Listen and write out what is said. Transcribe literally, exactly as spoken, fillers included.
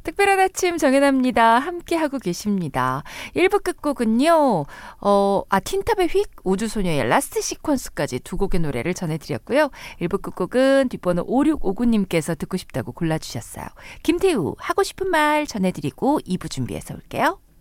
특별한 아침 정연아입니다. 함께하고 계십니다. 일 부 끝곡은요. 어, 아 틴탑의 휙, 우주소녀의 라스트 시퀀스까지 두 곡의 노래를 전해드렸고요. 일 부 끝곡은 뒷번호 오육오구님께서 듣고 싶다고 골라주셨어요. 김태우 하고 싶은 말 전해드리고 이 부 준비해서 올게요.